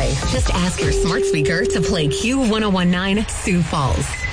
Just ask your smart speaker to play Q1019 Sioux Falls.